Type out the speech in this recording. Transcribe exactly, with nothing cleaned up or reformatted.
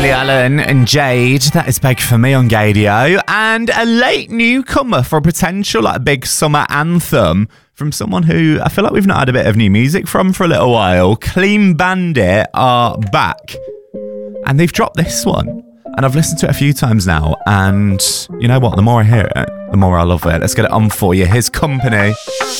Lily Allen and Jade. That is Beg For Me on Gadio. And a late newcomer for a potential like big summer anthem from someone who I feel like we've not had a bit of new music from for a little while. Clean Bandit are back. And they've dropped this one. And I've listened to it a few times now. And you know what? The more I hear it, the more I love it. Let's get it on for you. Here's Company.